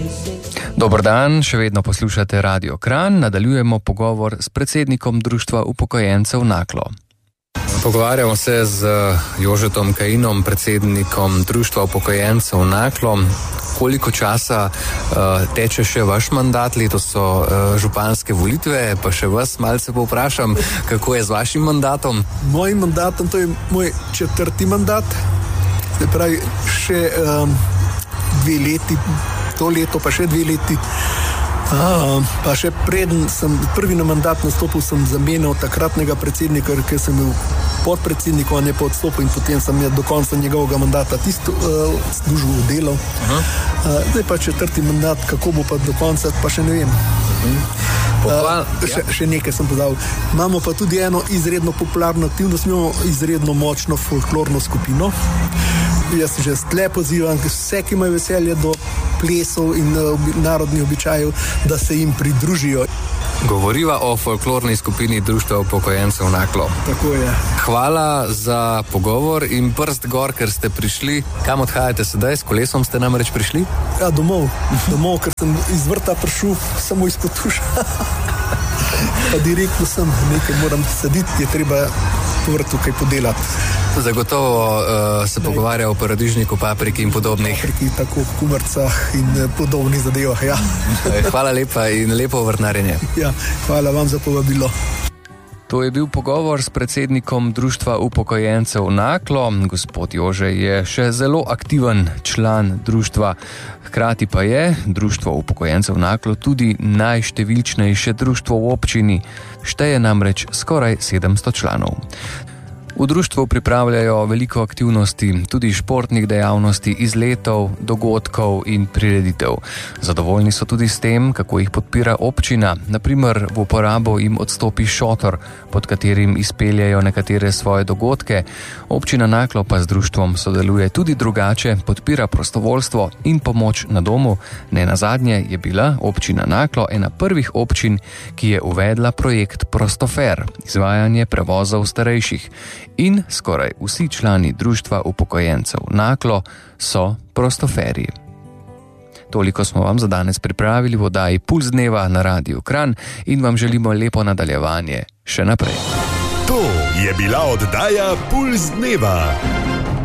Dober dan, še vedno poslušate Radio Kranj. Nadaljujemo pogovor s predsednikom Društva upokojencev Naklo. Pogovarjamo se z Jožetom Kajinom, predsednikom Društva upokojencev Naklo. Koliko časa teče še vaš mandat? Letos so županske volitve, pa še vas malce povprašam, kako je z vašim mandatom? Mojim mandatom, to je moj 4. mandat, se pravi še 2 leti, to leto pa še 2 leti. Pa še preden sem prvi na mandat nastopil, sem zamenjal takratnega predsednika, ker sem bil podpredsednik, on je pa odstopil in potem sem do konca njegovega mandata tisto službo delal. Zdaj pa 4. mandat, kako bo pa do konca, pa še ne vem. Še nekaj sem podal. Imamo pa tudi eno izredno popularno aktivnost, imamo izredno močno folklorno skupino. Jaz že stle pozivam vse, ki imajo veselje do plesov in narodnih običajev, da se jim pridružijo. Govoriva o folklorni skupini Društva upokojencev Naklo. Tako je. Hvala za pogovor in prst gor, ker ste prišli. Kam odhajate sedaj? S kolesom ste namreč prišli? Ja, domov, ker sem iz vrta prišel samo izpod tuša. Pa direktno sem, nekaj moram saditi, je treba po vrtu kaj podelati. Zagotovo se pogovarja o paradižniku, papriki in podobnih. Papriki, tako, kumarcah in podobnih zadevah, ja. Hvala lepa in lepo vrtnarjenje. Ja, hvala vam za povabilo. To je bil pogovor s predsednikom Društva upokojencev Naklo. Gospod Jože je še zelo aktiven član društva. Hkrati pa je Društvo upokojencev Naklo tudi najštevilčnejše društvo v občini. Šteje namreč skoraj 700 članov. V društvu pripravljajo veliko aktivnosti, tudi športnih dejavnosti, izletov, dogodkov in prireditev. Zadovoljni so tudi s tem, kako jih podpira občina. Naprimer, v uporabo jim odstopi šotor, pod katerim izpeljajo nekatere svoje dogodke. Občina Naklo pa z društvom sodeluje tudi drugače, podpira prostovoljstvo in pomoč na domu. Nenazadnje je bila občina Naklo ena prvih občin, ki je uvedla projekt Prostofer, izvajanje prevozov starejših. In skoraj vsi člani Društva upokojencev Naklo so prostoferji. Toliko smo vam za danes pripravili v oddaji Puls dneva na Radiu Kranj in vam želimo lepo nadaljevanje še naprej. To je bila oddaja Puls dneva.